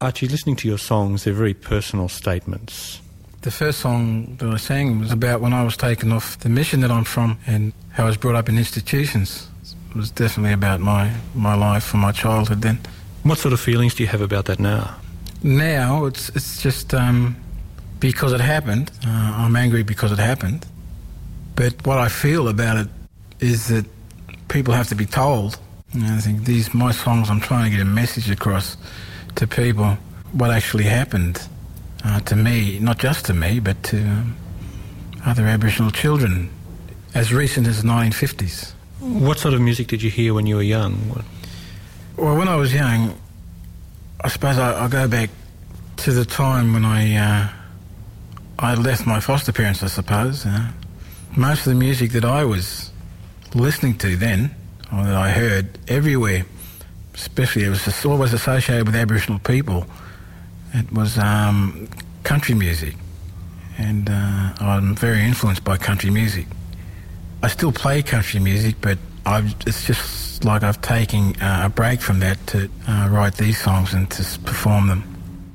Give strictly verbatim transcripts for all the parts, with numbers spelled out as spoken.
Archie, listening to your songs, they're very personal statements. The first song that I sang was about when I was taken off the mission that I'm from and how I was brought up in institutions. It was definitely about my, my life and my childhood then. What sort of feelings do you have about that now? Now, it's it's just um, because it happened. Uh, I'm angry because it happened. But what I feel about it is that people have to be told. You know, I think these my songs, I'm trying to get a message across to people what actually happened uh, to me, not just to me, but to um, other Aboriginal children as recent as the nineteen fifties. What sort of music did you hear when you were young? What? Well, when I was young, I suppose I, I'll go back to the time when I uh, I left my foster parents, I suppose. Uh, most of the music that I was listening to then, or that I heard everywhere, especially it was just always associated with Aboriginal people, it was um, country music. And uh, I'm very influenced by country music. I still play country music, but I've, it's just like I've taken uh, a break from that to uh, write these songs and to s- perform them.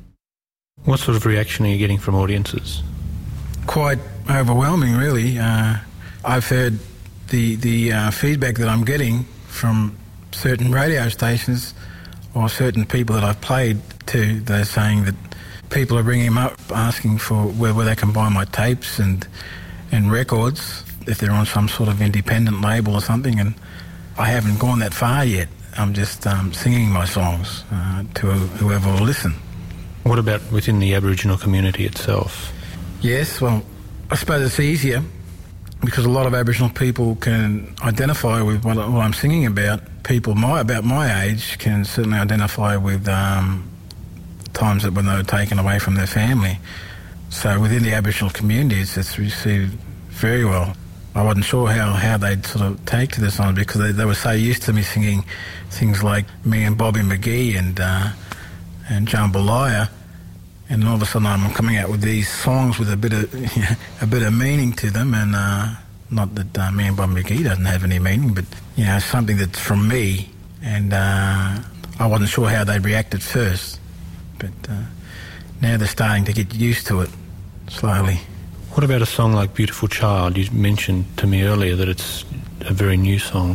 What sort of reaction are you getting from audiences? Quite overwhelming, really. Uh, I've heard the the uh, feedback that I'm getting from certain radio stations or certain people that I've played to. They're saying that people are ringing them up asking for where, where they can buy my tapes and and records if they're on some sort of independent label or something, and I haven't gone that far yet. I'm just um, singing my songs uh, to whoever will listen. What about within the Aboriginal community itself? Yes, well, I suppose it's easier because a lot of Aboriginal people can identify with what, what I'm singing about. People my about my age can certainly identify with um, times that when they were taken away from their family. So within the Aboriginal communities, it's received very well. I wasn't sure how, how they'd sort of take to the song because they, they were so used to me singing things like Me and Bobby McGee and uh, and Jambalaya, and all of a sudden I'm coming out with these songs with a bit of you know, a bit of meaning to them, and uh, not that uh, Me and Bobby McGee doesn't have any meaning, but you know something that's from me, and uh, I wasn't sure how they'd react at first, but uh, now they're starting to get used to it slowly. What about a song like Beautiful Child? You mentioned to me earlier that it's a very new song.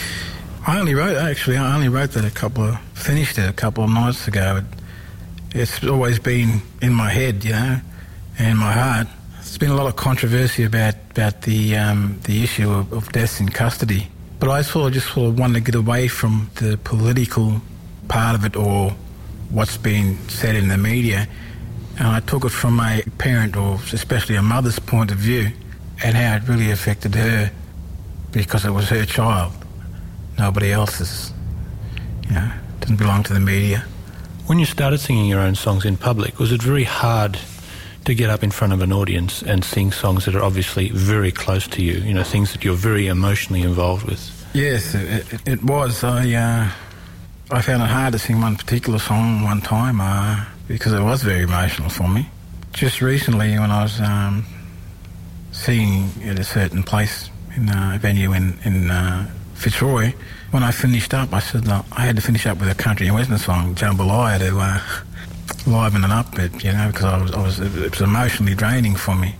I only wrote, actually, I only wrote that a couple of, finished it a couple of nights ago. It, it's always been in my head, you know, and in my heart. There's been a lot of controversy about, about the um, the issue of, of deaths in custody. But I sort of just sort of wanted to get away from the political part of it or what's been said in the media. And I took it from a parent, or especially a mother's point of view, and how it really affected her because it was her child, nobody else's. You know, it didn't belong to the media. When you started singing your own songs in public, was it very hard to get up in front of an audience and sing songs that are obviously very close to you, you know, things that you're very emotionally involved with? Yes, it, it, it was. I, uh, I found it hard to sing one particular song one time, uh, because it was very emotional for me. Just recently, when I was um, singing at a certain place in a venue in, in uh, Fitzroy, when I finished up, I said uh, I had to finish up with a country and western song, Jambalaya, to uh, liven it up a bit, you know, because I was, I was, it was emotionally draining for me.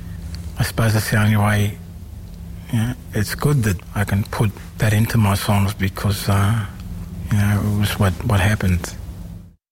I suppose that's the only way. You know, it's good that I can put that into my songs because, uh, you know, it was what, what happened.